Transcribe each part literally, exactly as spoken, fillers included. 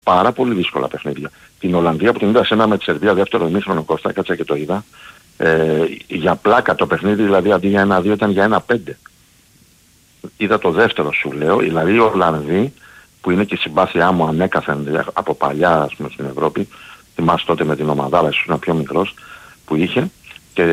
πάρα πολύ δύσκολα παιχνίδια. Την Ολλανδία που την είδα σε ένα με τη Σερβία δεύτερο ημίχρονο, Κώστα, κάτσα και το είδα. Ε, για πλάκα το παιχνίδι, δηλαδή αντί για ένα δύο ήταν για ένα πέντε. Είδα το δεύτερο σου λέω, δηλαδή οι Ολλανδοί που είναι και η συμπάθειά μου ανέκαθεν από παλιά ας πούμε, στην Ευρώπη, θυμάσαι τότε με την ομαδάρα, ίσως είναι πιο μικρός, που είχε και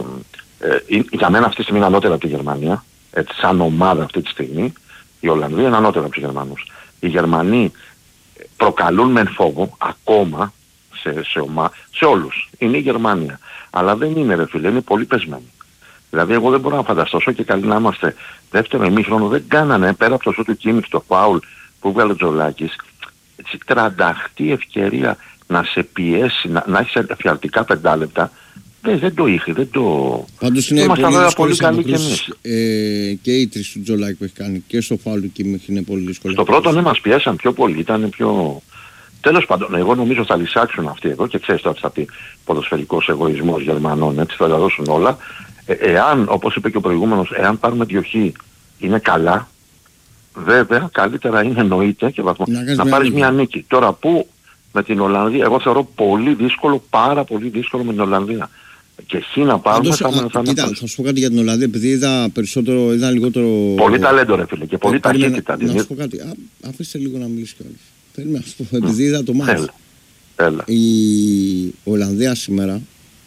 ε, για μένα αυτή τη στιγμή είναι ανώτερα από τη Γερμανία, έτσι σαν ομάδα αυτή τη στιγμή, η Ολλανδία είναι ανώτερα από τους Γερμανούς. Οι Γερμανοί προκαλούν μεν φόβο ακόμα σε, σε, ομα... σε όλους, είναι η Γερμανία, αλλά δεν είναι ρε φίλε, είναι πολύ πεσμένοι. Δηλαδή εγώ δεν μπορώ να φανταστώ, όσο και καλή να είμαστε δεύτερο ημίχρονο δεν κάνανε πέρα από το σου του Κίμιχ το φάουλ που βγάλε ο Τζολάκης, έτσι τρανταχτή ευκαιρία να σε πιέσει, να, να έχεις εφιαλτικά πεντάλεπτα, δεν, δεν το είχε, δεν το... Πάντως είναι πολύ δύσκολες πολύ καλή και εμείς. Ε, και οι τρεις του Τζολάκη που έχει κάνει και στο φάουλ του Κίμιχ είναι πολύ δύσκολο. Στο πρώτο ναι μας πιέσαν πιο πολύ, ήταν πιο... Τέλος πάντων, εγώ νομίζω θα λυσάξουν αυτοί εδώ και ξέρεις τώρα τι θα πει ποδοσφαιρικός εγωισμός Γερμανών, έτσι θα τα δώσουν όλα. Ε, εάν, όπως είπε και ο προηγούμενος, εάν πάρουμε δύο χ είναι καλά, βέβαια καλύτερα είναι εννοείται και βαθμό, να, να πάρεις μια νίκη. Τώρα που με την Ολλανδία, εγώ θεωρώ πολύ δύσκολο, πάρα πολύ δύσκολο με την Ολλανδία. Και χ να πάρουμε θα είναι... Κοίτα, θα σου πω κάτι για την Ολλανδία, επειδή είδα περισσότερο, είδα λιγότερο... Πολύ ταλέντο ρε φίλε και πολύ ταχύτητα. Να, να σου πω κάτι, α, αφήστε λίγο να μιλήσει κι άλλος. Θέλει να σου πω, επειδή είδα το μάτς. Έλα. Έλα. Η Ολλανδία σήμερα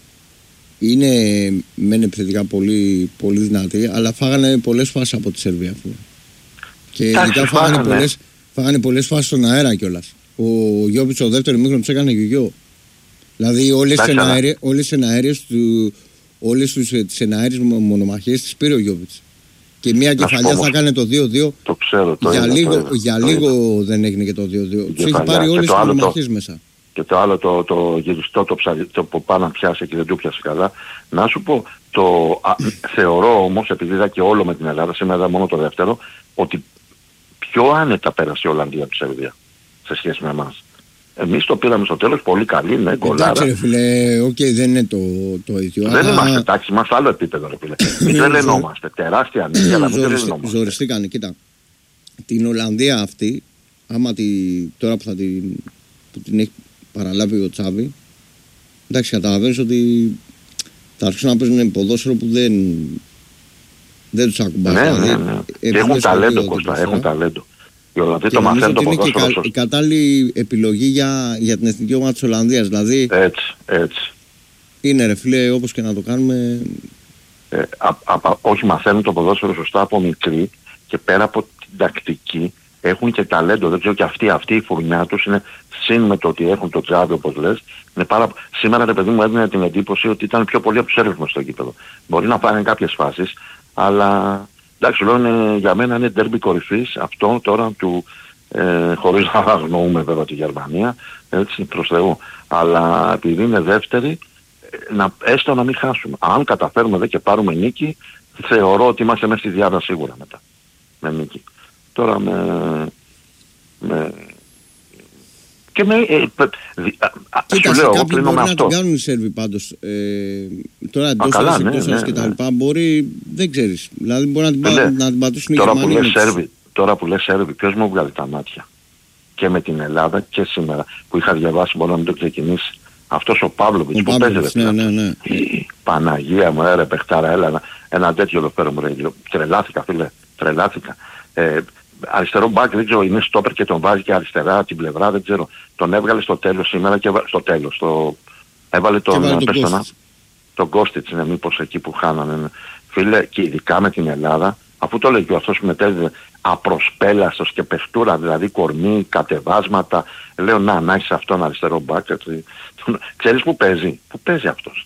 είναι μεν επιθετικά πολύ, πολύ δυνατή, αλλά φάγανε πολλές φάσεις από τη Σερβία. Και ειδικά φάγανε πολλές, φάγανε πολλές φάσεις στον αέρα κιόλας. Ο Γιώβιτς ο δεύτερο ημίχρονο τους έκανε γιογιό. Δηλαδή όλες τις εναέριες, όλες εναέριες του, όλες τις εναέριες μονομαχίες τις πήρε ο Γιώβιτς. Και μια κεφαλιά θα έκανε το δύο δύο. Το ξέρω, το για είδα, λίγο, το είδα, για το λίγο είδα. Δεν έγινε και το δύο δύο. Τους έχει πάρει όλες τις μονομαχίες το... μέσα. Και το άλλο το, το γυριστό, το ψαρι, το που πάνω να πιάσει και δεν το πιάσει καλά. Να σου πω, το, α, θεωρώ όμως, επειδή είδα και όλο με την Ελλάδα, σήμερα είδα μόνο το δεύτερο, ότι πιο άνετα πέρασε η Ολλανδία από τη Σερβία σε σχέση με εμάς. Εμείς το πήραμε στο τέλος πολύ καλή, ναι, γκολάρα. Εντάξει ρε φίλε, οκ, okay, δεν είναι το, το ίδιο. Δεν αλλά... είμαστε, εντάξει, είμαστε άλλο επίπεδο ρε φίλε. Μην τρελαινόμαστε, τεράστια νίκη, αλλά μην τρελαινόμαστε. Ζοριστήκανε, κοίτα. Την Ολλανδία αυτή, άμα τη, τώρα που, θα την, που την έχει παραλάβει ο Τσάβη, εντάξει, καταλαβαίνεις ότι θα αρχίσουν να παίζουν ποδόσφαιρο που δεν, δεν τους ακουμπάει. Ναι, ναι, ναι. Και έχουν ταλέντο, Κώστα, έχουν ταλέντο. Οι Ολλανδοί το μαθαίνουν το ποδόσφαιρο σωστά. Η κατάλληλη επιλογή για, για την εθνική ομάδα της Ολλανδίας, δηλαδή... Έτσι, έτσι. Είναι ρε φίλε, όπως και να το κάνουμε... Ε, α, α, όχι, μαθαίνουν το ποδόσφαιρο σωστά από μικρή και πέρα από την τακτική έχουν και ταλέντο. Δεν ξέρω και αυτή, αυτή η φουρνιά τους είναι συν με το ότι έχουν το Τζάβι όπως λες. Είναι πάρα... Σήμερα το παιδί μου έδινε την εντύπωση ότι ήταν πιο πολύ από τους Σέρβους στο γήπεδο. Μπορεί να πάνε κάποιες φάσεις, αλλά... Εντάξει, λέω είναι, για μένα είναι ντέρμπι κορυφής αυτό τώρα του, ε, χωρίς να αγνοούμε βέβαια τη Γερμανία, έτσι προς Θεού. Αλλά επειδή είναι δεύτερη, να, έστω να μην χάσουμε. Αν καταφέρουμε δε και πάρουμε νίκη, θεωρώ ότι είμαστε μέσα στη διάδα σίγουρα μετά. Με νίκη. Τώρα με... με και με... Ε, δι, α, κοίτα, σου λέω, εγώ κλείνω με αυτό. Να το κάνουν οι Σέρβοι πάντως. Ε, τώρα εντός της εκτός ναι, ναι, και τα ναι. λοιπά, μπορεί, δεν ξέρεις. Δηλαδή μπορεί να την, πα, να την πατήσουν οι τώρα Γερμανοί. Που λες Σέρβοι, τώρα που λες Σέρβοι, ποιος μου βγάλει τα μάτια. Και με την Ελλάδα και σήμερα που είχα διαβάσει, μπορώ να μην το ξεκινήσει. Αυτός ο Παύλοβιτς που παίζει ναι, ναι, ναι. Η Παναγία μου, έρε παιχτάρα, έλα ένα, ένα τέτοιο εδώ πέρα μου ρε. Τρελάθηκα φίλε, τρελάθηκα. Ε, αριστερό μπακ δεν ξέρω, είναι στόπερ και τον βάζει και αριστερά την πλευρά, δεν ξέρω. Τον έβγαλε στο τέλος σήμερα και στο τέλος. Το... Έβαλε τον, τον, πες τον, τον Κώστιτς, είναι μήπως εκεί που χάνανε. Φίλε, και ειδικά με την Ελλάδα, αφού το λέει και αυτός που μετέδιδε απροσπέλαστος και παιχτούρα, δηλαδή κορμί, κατεβάσματα, λέω να, να έχεις αυτόν αριστερό μπακ. Ξέρεις που παίζει, που παίζει αυτός.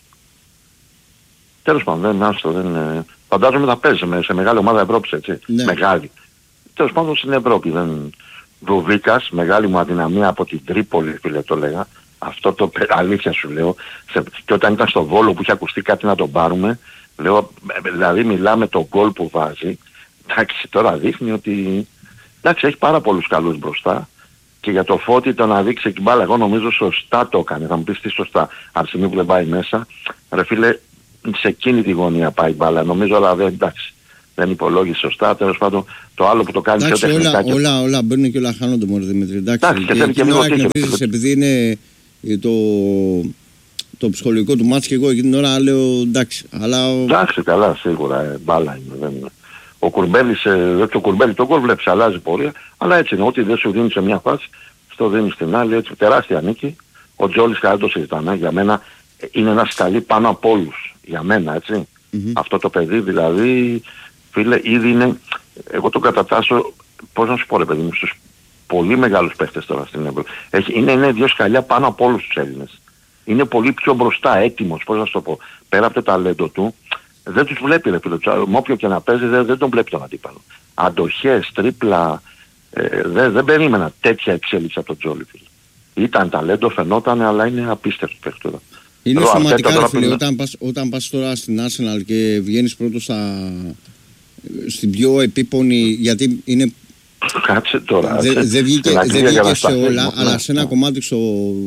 Τέλος πάντων, δεν άστο, δεν... Φαντάζομαι θα παίζει σε μεγάλη ομάδα Ευρώπης, έτσι, ναι. Μεγάλη. Τέλος πάντων στην Ευρώπη, δεν... Δουβίκας, μεγάλη μου αδυναμία από την Τρίπολη, φίλε, το λέγα. Αυτό το αλήθεια σου λέω. Σε... Και όταν ήταν στο Βόλο που είχε ακουστεί κάτι να τον πάρουμε, λέω, δηλαδή μιλάμε το γκολ που βάζει. Εντάξει, τώρα δείχνει ότι... Εντάξει, έχει πάρα πολλούς καλούς μπροστά. Και για το Φώτη το να δείξει την μπάλα, εγώ νομίζω σωστά το έκανε. Θα μου πεις τι σωστά. Αν στιγμή που δεν πάει μέσα, ρε φίλε, σε εκείνη τη γωνία πάει η μπάλα. Νομίζω, αλλά δεν, εντάξει. δεν υπολόγισε σωστά. Τέλος πάντων, το άλλο που το κάνει εντάξει, πιο τεχνικά. Όλα, και... όλα, όλα μπαίνουν και όλα χάνονται μόνο Δημήτρη. Εντάξει, εντάξει, και, και, και, και, και, και, και, και επειδή είναι το, το ψυχολογικό του μάτς και εγώ εκείνη την ώρα λέω εντάξει. Αλλά... εντάξει, καλά, σίγουρα, ε, μπάλα είναι. Δεν είναι. Ο Κουρμπέλης, ε, το Κουρμπέλη το γκολ βλέπεις, αλλάζει πορεία, αλλά έτσι είναι. Ό,τι δεν σου δίνει σε μια φάση, στο δίνει στην άλλη, έτσι, τεράστια νίκη. Ο Τζόλης καλά το συζητάμε, για μένα είναι ένα σκαλί πάνω από όλους. Για μένα, έτσι. Mm-hmm. Αυτό το παιδί δηλαδή, φίλε, ήδη είναι, εγώ το κατατάσσω, πώς να σου πω ρε παιδί μου, στους πολύ μεγάλους παίχτες τώρα στην Ευρώπη. Είναι, είναι δύο σκαλιά πάνω από όλους τους Έλληνες. Είναι πολύ πιο μπροστά, έτοιμος, πώς να σου το πω. Πέρα από το ταλέντο του, δεν τους βλέπει ρε φίλε, με όποιο και να παίζει δεν, δεν τον βλέπει τον αντίπαλο. Αντοχές, τρίπλα, ε, δεν, δεν περίμενα τέτοια εξέλιξη από τον Τζόλι, φίλε. Ήταν ταλέντο, φαινόταν, αλλά είναι απίστευτο παίχτη. Είναι Ρο, σωματικά ρε φίλε, όταν πας, όταν πας τώρα στην Arsenal και βγαίνεις πρώτος στα, στην πιο επίπονη, γιατί είναι... Κάτσε τώρα. Δεν δε βγήκε, δε βγήκε σε όλα, ναι, αλλά σε ένα ναι. κομμάτι στο...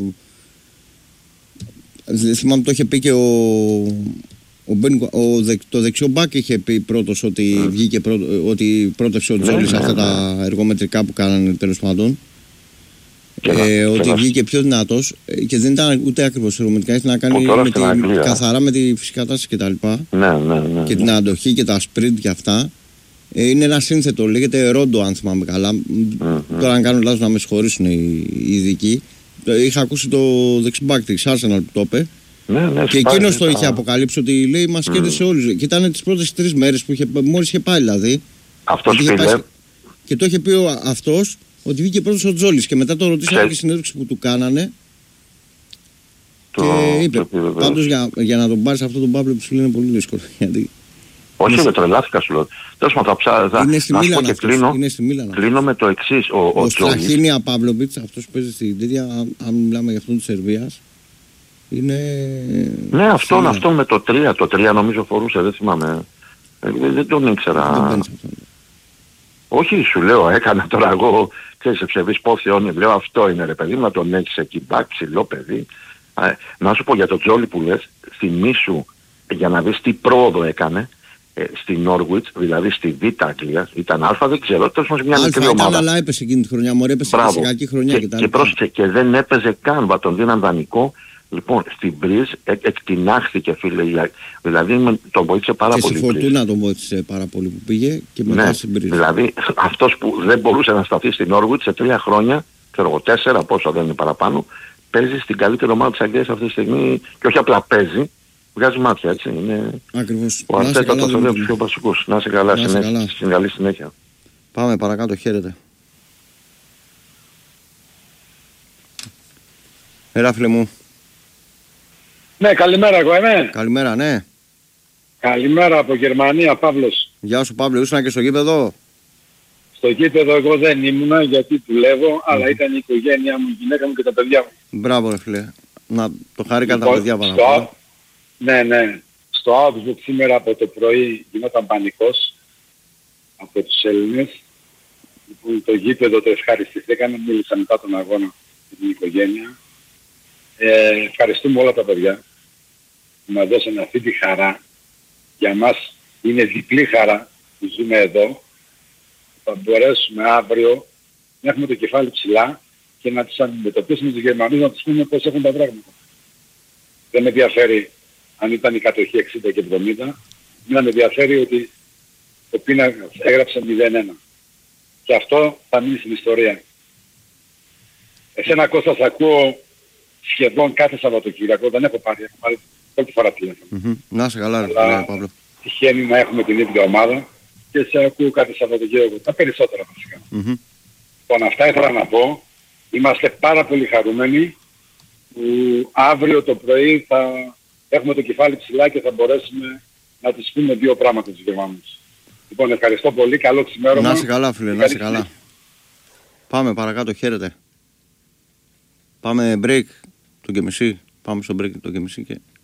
Δεν θυμάμαι, το είχε πει και ο... Ο Ben, ο δεξ, το δεξιό μπακ είχε πει πρώτος ότι, mm. βγήκε πρώτο, ότι πρότευσε ο Τζόλης mm. αυτά τα εργομετρικά που κάνανε τέλος πάντων. Και ε, να, ότι βγήκε πιο δυνατός και δεν ήταν ούτε ακριβώς εργομετρικά, είχε να κάνει με τη, καθαρά με τη φυσική κατάσταση κτλ. Ναι, ναι, ναι, και την ναι. αντοχή και τα sprint και αυτά. Ε, είναι ένα σύνθετο, λέγεται Ρόντο αν θυμάμαι καλά. Mm-hmm. Τώρα αν κάνω λάθος να με συγχωρήσουν οι, οι ειδικοί. Είχα ακούσει το δεξιμπάκ της Arsenal που το είπε. Ναι, ναι, και εκείνος το είχε αποκαλύψει ότι λέει μας mm. κέρδισε όλους. Και ήταν τις πρώτες τρεις μέρες που είχε, μόλις είχε πάει δηλαδή. Αυτός φίλε. Πάει, και το είχε πει ο, αυτός ότι βγήκε πρώτος ο Τζόλης. Και μετά το ρωτήσαμε και συνέντευξη που του κάνανε. Το, και είπε, το πάντως για, για να τον πάρεις αυτό τον Παύλο που σου λέει είναι πολύ δύσκολο. Γιατί... όχι, δεν τρελάθηκα σου λέω. Τέλος πάντων, θα ψάξω. Είναι στη Μίλαν αυτός. Κλείνω, είναι στη Μίλαν κλείνω με το εξής. Ο, ο, ο Στραχίνια Παύλοβιτς, αυτός που παίζει στην τέτοια, αν, αν μιλάμε για αυτόν της Σερβίας. Είναι... ναι, αυτόν, αυτόν με το τρία, το τρία νομίζω φορούσε, δεν θυμάμαι. Ε, δεν, δεν τον ήξερα. Δεν όχι, σου λέω, έκανα τώρα εγώ, ξέρεις, ευσεβείς πόθιον, λέω αυτό είναι ρε παιδί, να τον έχεις εκεί μπακ, ψηλό παιδί. Ε, να σου πω για το Τζόλι που λες, θυμήσου για να δεις τι πρόοδο έκανε ε, στη Νόρουιτς, δηλαδή στη Β' Αγγλία, ήταν Α, δεν ξέρω, τόσο μας μια μικρή ομάδα. Ήταν, αλλά έπεσε εκείνη τη χρονιά, μωρέ, έπεσε σε κακή χρονιά και, και, και, πρόσεξε, και δεν έπαιζε καν, τον δίναν δανεικό. Λοιπόν, στην Μπριζ εκ, εκτινάχθηκε φίλε, δηλαδή με, τον βοήθησε πάρα και πολύ. Και στη Φορτούνα τον βοήθησε πάρα πολύ που πήγε και μετά ναι, στην Μπριζ. Δηλαδή αυτός που δεν μπορούσε να σταθεί στην Νόρουιτς σε τρία χρόνια, ξέρω εγώ τέσσερα πόσο δεν είναι παραπάνω, παίζει στην καλύτερη ομάδα της Αγγλίας αυτή τη στιγμή και όχι απλά παίζει, βγάζει μάτια έτσι. Είναι ακριβώς. Ο Αρτέτα το θεωρεί από τους πιο βασικούς. Να είσαι καλά, στην καλή συνέχεια. Πάμε παρακάτω, χαίρετε. Έλα φίλε μου. Ναι, καλημέρα, εγώ είμαι. Καλημέρα, ναι. Καλημέρα από Γερμανία, Παύλος. Γεια σου Παύλο, ήσουν και στο γήπεδο. Στο γήπεδο εγώ δεν ήμουνα γιατί δουλεύω, mm. αλλά ήταν η οικογένειά μου, η γυναίκα μου και τα παιδιά μου. Μπράβο ρε φίλε. Να το χάρηκα λοιπόν, τα παιδιά παραπάνω. Στο... ναι, ναι. Στο Outlook σήμερα από το πρωί γινόταν πανικός από τους Έλληνες. Λοιπόν, το γήπεδο το ευχαριστηθήκαμε, μίλησα μετά τον αγώνα με την οικογένεια. Ε, ευχαριστούμε όλα τα παιδιά που μας δώσαν αυτή τη χαρά. Για μας είναι διπλή χαρά που ζούμε εδώ. Θα μπορέσουμε αύριο να έχουμε το κεφάλι ψηλά και να τους αντιμετωπίσουμε τους Γερμανούς, να τους πούμε πώς έχουν τα πράγματα. Δεν με ενδιαφέρει αν ήταν η κατοχή εξήντα και εβδομήντα, με ενδιαφέρει ότι ο πίνακας έγραψε μηδέν ένα. Και αυτό θα μείνει στην ιστορία. Εσένα Κώστα σ' ακούω σχεδόν κάθε Σαββατοκύριακο, δεν έχω πάρει, έχω πάρει πρώτη φορά τηλέφωνο. Mm-hmm. Να είσαι καλά, ρε Παύλο. Τυχαίνει να έχουμε την ίδια ομάδα και σε ακούω κάθε Σαββατοκύριακο, τα περισσότερα βασικά. Mm-hmm. Λοιπόν, αυτά ήθελα να πω. Είμαστε πάρα πολύ χαρούμενοι που αύριο το πρωί θα έχουμε το κεφάλι ψηλά και θα μπορέσουμε να τους πούμε δύο πράγματα στους Γερμανούς. Λοιπόν, ευχαριστώ πολύ, καλό ξημέρωμα. Να είσαι καλά φίλε, να είσαι καλά. Πάμε παρακάτω, χαίρετε. Πάμε break το και μισή. Πάμε στο break το και μισή και